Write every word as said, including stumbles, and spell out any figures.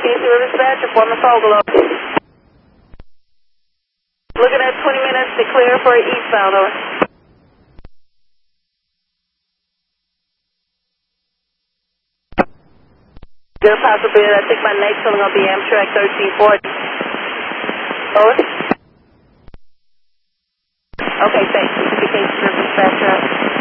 Case Zero Dispatch, inform the Fogel. Looking at twenty minutes to clear for eastbound, over. Good possibility. I think my next one will be Amtrak thirteen forty. Over. Okay, thanks. Case Zero Dispatch.